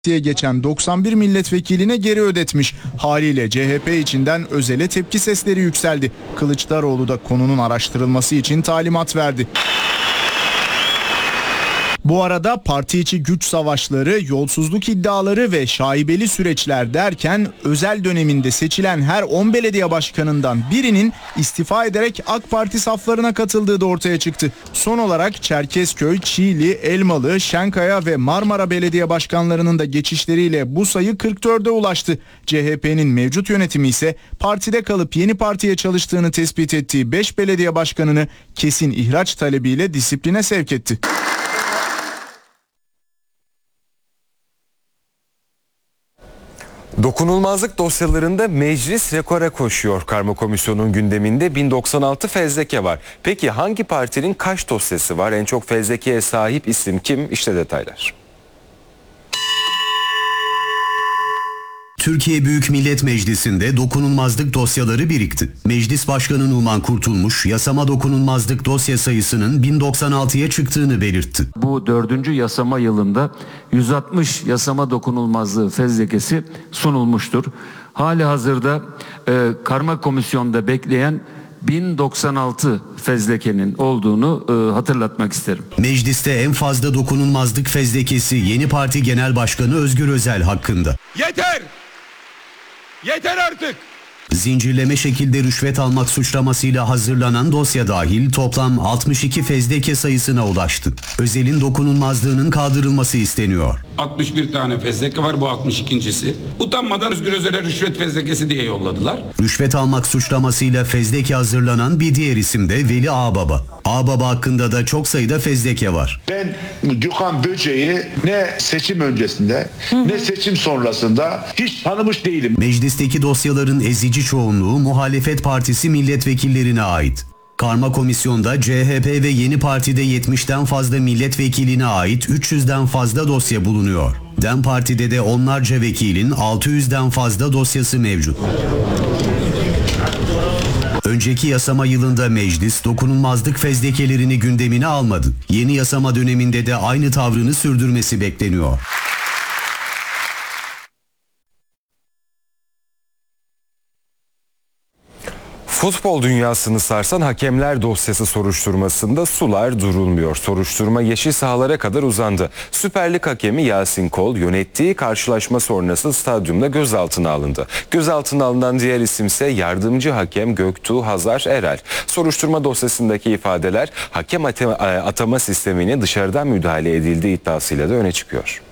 geçen 91 milletvekiline geri ödetmiş. Haliyle CHP içinden Özel'e tepki sesleri yükseldi. Kılıçdaroğlu da konunun araştırılması için talimat verdi. Bu arada parti içi güç savaşları, yolsuzluk iddiaları ve şaibeli süreçler derken Özel döneminde seçilen her 10 belediye başkanından birinin istifa ederek AK Parti saflarına katıldığı da ortaya çıktı. Son olarak Çerkezköy, Çiğli, Elmalı, Şenkaya ve Marmara belediye başkanlarının da geçişleriyle bu sayı 44'e ulaştı. CHP'nin mevcut yönetimi ise partide kalıp yeni partiye çalıştığını tespit ettiği 5 belediye başkanını kesin ihraç talebiyle disipline sevk etti. Dokunulmazlık dosyalarında meclis rekora koşuyor. Karma Komisyon'un gündeminde 1096 fezleke var. Peki hangi partinin kaç dosyası var? En çok fezlekeye sahip isim kim? İşte detaylar. Türkiye Büyük Millet Meclisi'nde dokunulmazlık dosyaları birikti. Meclis Başkanı Numan Kurtulmuş, yasama dokunulmazlık dosya sayısının 1096'ya çıktığını belirtti. Bu 4. yasama yılında 160 yasama dokunulmazlığı fezlekesi sunulmuştur. Hali hazırda Karma Komisyon'da bekleyen 1096 fezlekenin olduğunu hatırlatmak isterim. Mecliste en fazla dokunulmazlık fezlekesi Yeni Parti Genel Başkanı Özgür Özel hakkında. Yeter! Yeter artık! Zincirleme şekilde rüşvet almak suçlamasıyla hazırlanan dosya dahil toplam 62 fezleke sayısına ulaştı. Özel'in dokunulmazlığının kaldırılması isteniyor. 61 tane fezleke var, bu 62.'si. Utanmadan Özgür Özel'e rüşvet fezlekesi diye yolladılar. Rüşvet almak suçlamasıyla fezleke hazırlanan bir diğer isim de Veli Ağbaba. Ağbaba hakkında da çok sayıda fezleke var. Ben Gökhan Böceği ne seçim öncesinde ne seçim sonrasında hiç tanımış değilim. Meclisteki dosyaların ezici çoğunluğu muhalefet partisi milletvekillerine ait. Karma Komisyon'da CHP ve Yeni Parti'de 70'ten fazla milletvekiline ait 300'den fazla dosya bulunuyor. DEM Parti'de de onlarca vekilin 600'den fazla dosyası mevcut. Önceki yasama yılında meclis dokunulmazlık fezlekelerini gündemine almadı. Yeni yasama döneminde de aynı tavrını sürdürmesi bekleniyor. Futbol dünyasını sarsan hakemler dosyası soruşturmasında sular durulmuyor. Soruşturma yeşil sahalara kadar uzandı. Süper Lig hakemi Yasin Kol yönettiği karşılaşma sonrası stadyumda gözaltına alındı. Gözaltına alınan diğer isimse yardımcı hakem Göktuğ Hazar Erel. Soruşturma dosyasındaki ifadeler hakem atama sistemine dışarıdan müdahale edildiği iddiasıyla da öne çıkıyor.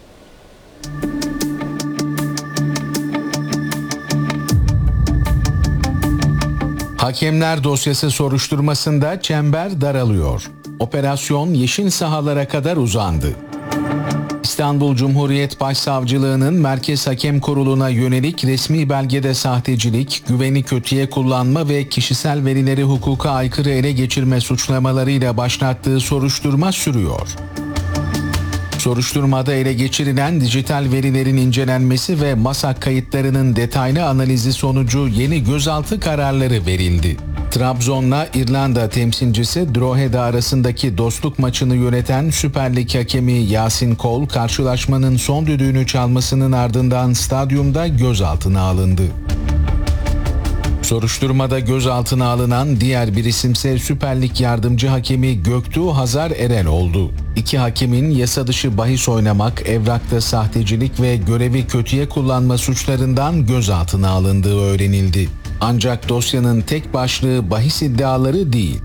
Hakemler dosyası soruşturmasında çember daralıyor. Operasyon yeşil sahalara kadar uzandı. İstanbul Cumhuriyet Başsavcılığı'nın Merkez Hakem Kurulu'na yönelik resmi belgede sahtecilik, güveni kötüye kullanma ve kişisel verileri hukuka aykırı ele geçirme suçlamalarıyla başlattığı soruşturma sürüyor. Soruşturmada ele geçirilen dijital verilerin incelenmesi ve MASAK kayıtlarının detaylı analizi sonucu yeni gözaltı kararları verildi. Trabzon'la İrlanda temsilcisi Drogheda arasındaki dostluk maçını yöneten Süper Lig hakemi Yasin Kol, karşılaşmanın son düdüğünü çalmasının ardından stadyumda gözaltına alındı. Soruşturmada gözaltına alınan diğer bir isimse Süper Lig yardımcı hakemi Göktuğ Hazar Erel oldu. İki hakemin yasa dışı bahis oynamak, evrakta sahtecilik ve görevi kötüye kullanma suçlarından gözaltına alındığı öğrenildi. Ancak dosyanın tek başlığı bahis iddiaları değil.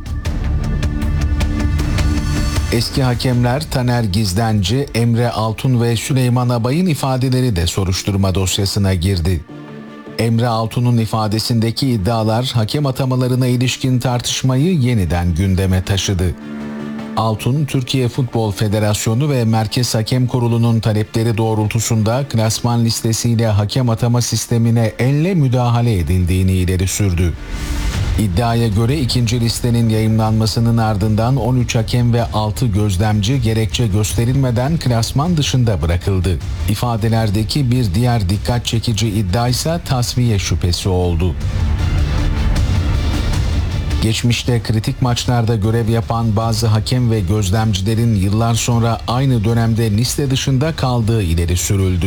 Eski hakemler Taner Gizlenci, Emre Altun ve Süleyman Abay'ın ifadeleri de soruşturma dosyasına girdi. Emre Altun'un ifadesindeki iddialar hakem atamalarına ilişkin tartışmayı yeniden gündeme taşıdı. Altun, Türkiye Futbol Federasyonu ve Merkez Hakem Kurulu'nun talepleri doğrultusunda klasman listesiyle hakem atama sistemine elle müdahale edildiğini ileri sürdü. İddiaya göre ikinci listenin yayımlanmasının ardından 13 hakem ve 6 gözlemci gerekçe gösterilmeden klasman dışında bırakıldı. İfadelerdeki bir diğer dikkat çekici iddia ise tasfiye şüphesi oldu. Geçmişte kritik maçlarda görev yapan bazı hakem ve gözlemcilerin yıllar sonra aynı dönemde liste dışında kaldığı ileri sürüldü.